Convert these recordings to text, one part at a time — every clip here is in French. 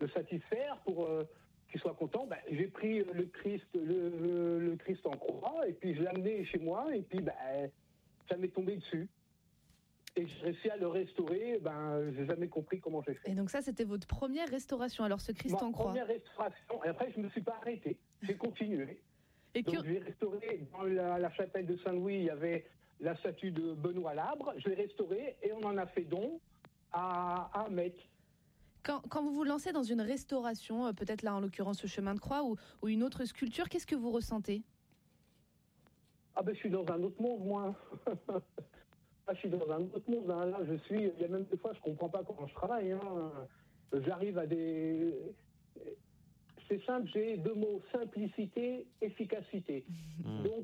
satisfaire, pour qu'il soit content. J'ai pris le Christ en croix et puis je l'ai amené chez moi et puis ça m'est tombé dessus. Et j'ai réussi à le restaurer, j'ai jamais compris comment j'ai fait. Et donc ça, c'était votre première restauration, alors ce Christ en croix. Première restauration, et après je me suis pas arrêté, j'ai continué. Donc j'ai restauré, dans la chapelle de Saint-Louis, il y avait la statue de Benoît Labre, je l'ai restaurée et on en a fait don à Metz. Quand vous vous lancez dans une restauration, peut-être là en l'occurrence ce chemin de croix ou une autre sculpture, qu'est-ce que vous ressentez ? Je suis dans un autre monde, moi. Je suis dans un autre monde. Là, il y a même des fois, je comprends pas comment je travaille. J'arrive à des... C'est simple, j'ai deux mots, simplicité, efficacité. Donc...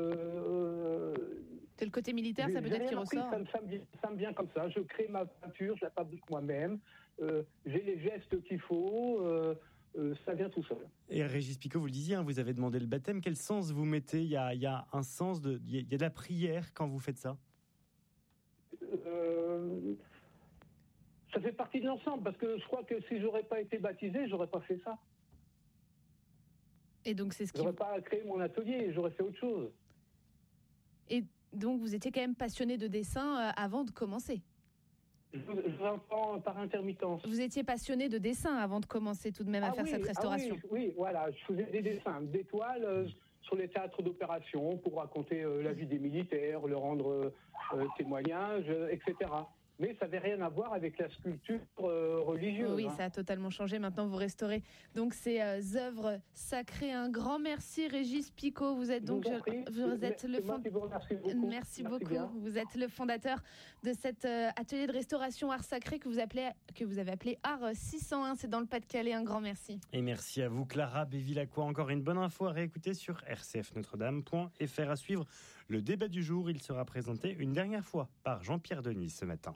c'est le côté militaire, ça peut-être qui ressort. Ça me vient comme ça. Je crée ma peinture, je la fabrique moi-même. J'ai les gestes qu'il faut. Ça vient tout seul. Et Régis Picot, vous le disiez, vous avez demandé le baptême. Quel sens vous mettez ? Il y a un sens, il y a de la prière quand vous faites ça ? Ça fait partie de l'ensemble, parce que je crois que si j'aurais pas été baptisé, j'aurais pas fait ça. Et donc c'est ce qui... J'aurais pas créé mon atelier, j'aurais fait autre chose. Et donc vous étiez quand même passionné de dessin avant de commencer ? Je vous entends par intermittence. Vous étiez passionné de dessin avant de commencer tout de même à faire cette restauration ? Oui, voilà, je faisais des dessins d'étoiles sur les théâtres d'opération pour raconter la vie des militaires, leur rendre témoignage, etc. Mais ça n'avait rien à voir avec la sculpture religieuse. Oui, ça a totalement changé. Maintenant, vous restaurez donc ces œuvres sacrées. Un grand merci, Régis Picot. Vous êtes donc Merci beaucoup. Bien. Vous êtes le fondateur de cet atelier de restauration art sacré que vous avez appelé Art 601. C'est dans le Pas-de-Calais. Un grand merci. Et merci à vous, Clara Bévilacqua. Encore une bonne info à réécouter sur rcfnotredame.fr. À suivre le débat du jour. Il sera présenté une dernière fois par Jean-Pierre Denis ce matin.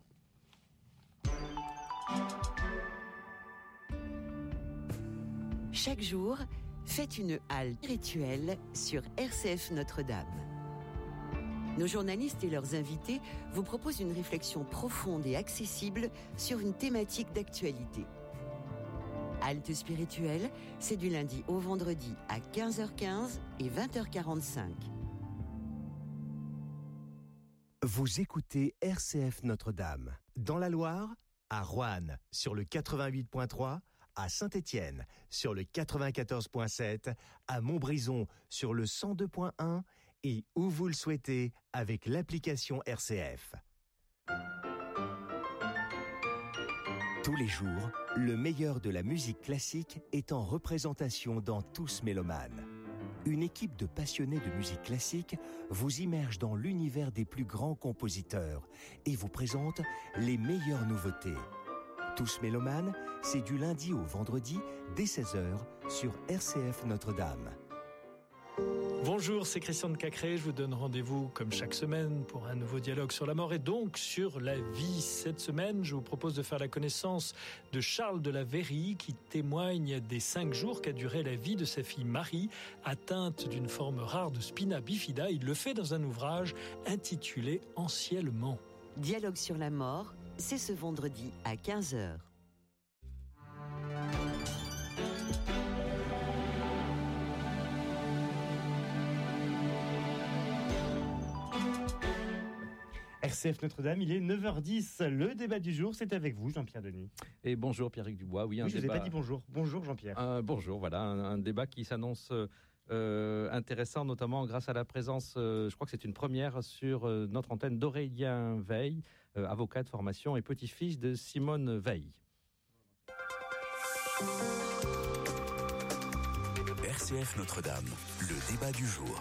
Chaque jour, faites une halte rituelle sur RCF Notre-Dame. Nos journalistes et leurs invités vous proposent une réflexion profonde et accessible sur une thématique d'actualité. Halte spirituelle, c'est du lundi au vendredi à 15h15 et 20h45. Vous écoutez RCF Notre-Dame. Dans la Loire, à Roanne, sur le 88.3, à Saint-Étienne, sur le 94.7, à Montbrison, sur le 102.1 et où vous le souhaitez avec l'application RCF. Tous les jours, le meilleur de la musique classique est en représentation dans Tous Mélomanes. Une équipe de passionnés de musique classique vous immerge dans l'univers des plus grands compositeurs et vous présente les meilleures nouveautés. Tous Mélomanes, c'est du lundi au vendredi dès 16h sur RCF Notre-Dame. Bonjour, c'est Christian de Cacré. Je vous donne rendez-vous comme chaque semaine pour un nouveau dialogue sur la mort et donc sur la vie. Cette semaine, je vous propose de faire la connaissance de Charles de la Verrie qui témoigne des 5 jours qu'a duré la vie de sa fille Marie, atteinte d'une forme rare de spina bifida. Il le fait dans un ouvrage intitulé Anciennement. Dialogue sur la mort, c'est ce vendredi à 15h. RCF Notre-Dame, il est 9h10. Le débat du jour, c'est avec vous, Jean-Pierre Denis. Et bonjour Pierrick Dubois. Oui, je ne vous ai pas dit bonjour. Bonjour Jean-Pierre. Bonjour, voilà, un débat qui s'annonce intéressant, notamment grâce à la présence, je crois que c'est une première sur notre antenne d'Aurélien Veil, avocat de formation et petit-fils de Simone Veil. RCF Notre-Dame, le débat du jour.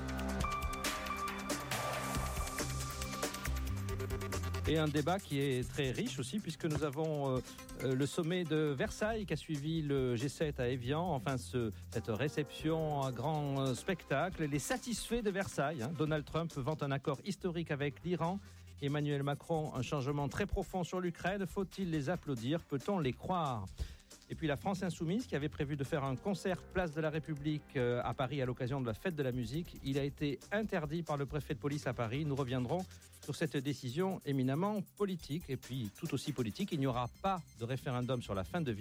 Et un débat qui est très riche aussi, puisque nous avons le sommet de Versailles qui a suivi le G7 à Évian. Enfin, cette réception à grand spectacle. Les satisfaits de Versailles. Donald Trump vante un accord historique avec l'Iran. Emmanuel Macron, un changement très profond sur l'Ukraine. Faut-il les applaudir ? Peut-on les croire ? Et puis la France Insoumise, qui avait prévu de faire un concert Place de la République à Paris à l'occasion de la fête de la musique. Il a été interdit par le préfet de police à Paris. Nous reviendrons sur cette décision éminemment politique. Et puis, tout aussi politique, il n'y aura pas de référendum sur la fin de vie.